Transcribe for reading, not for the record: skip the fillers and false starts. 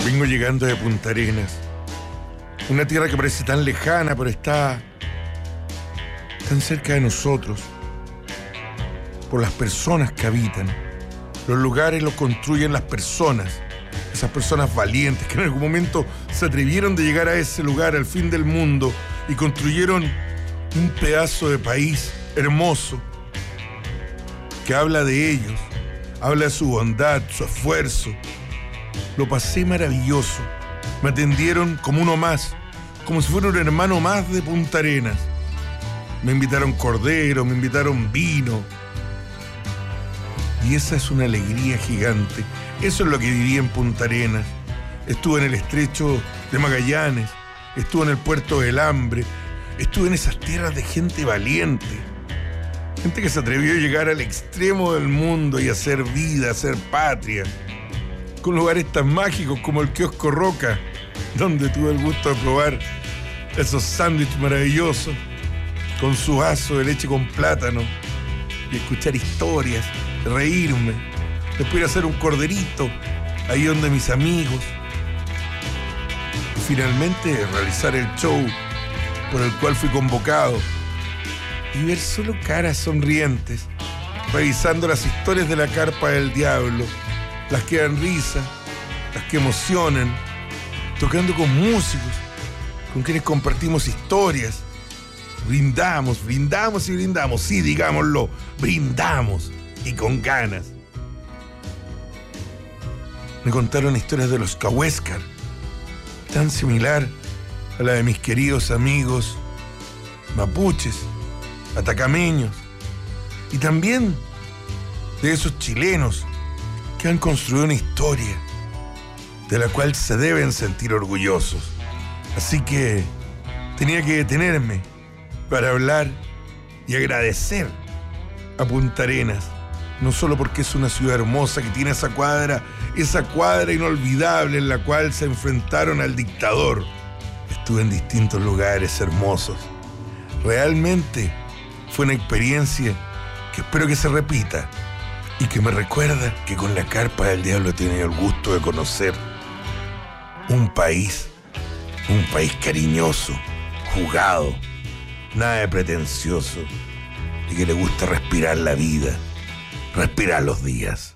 Vengo llegando de Punta Arenas, una tierra que parece tan lejana, pero está tan cerca de nosotros, por las personas que habitan. Los lugares los construyen las personas, esas personas valientes que en algún momento se atrevieron de llegar a ese lugar, al fin del mundo, y construyeron un pedazo de país hermoso que habla de ellos, habla de su bondad, su esfuerzo. Lo pasé maravilloso. Me atendieron como uno más, como si fuera un hermano más de Punta Arenas. Me invitaron cordero, me invitaron vino. Y esa es una alegría gigante. Eso es lo que viví en Punta Arenas. Estuve en el estrecho de Magallanes, estuve en el puerto del Hambre, estuve en esas tierras de gente valiente. Gente que se atrevió a llegar al extremo del mundo y a hacer vida, a hacer patria. Con lugares tan mágicos como el Kiosco Roca, donde tuve el gusto de probar esos sándwiches maravillosos con su vaso de leche con plátano y escuchar historias, reírme, después ir a hacer un corderito ahí donde mis amigos y finalmente realizar el show por el cual fui convocado y ver solo caras sonrientes revisando las historias de la Carpa del Diablo, las que dan risa, las que emocionan, tocando con músicos, con quienes compartimos historias. Brindamos y brindamos, sí, digámoslo, brindamos y con ganas. Me contaron historias de los Cahuéscar, tan similar a la de mis queridos amigos mapuches, atacameños, y también de esos chilenos que han construido una historia de la cual se deben sentir orgullosos. Así que tenía que detenerme para hablar y agradecer a Punta Arenas, no solo porque es una ciudad hermosa que tiene esa cuadra inolvidable en la cual se enfrentaron al dictador. Estuve en distintos lugares hermosos. Realmente fue una experiencia que espero que se repita y que me recuerda que con la Carpa del Diablo he tenido el gusto de conocer un país cariñoso, jugado, nada de pretencioso y que le gusta respirar la vida, respirar los días.